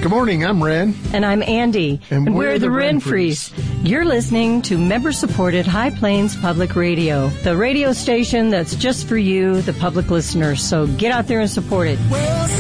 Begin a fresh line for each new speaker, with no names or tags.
Good morning, I'm Ren.
And I'm Andy.
And
we're the Renfrees. You're listening to member-supported High Plains Public Radio, the radio station that's just for you, the public listeners. So get out there and support it.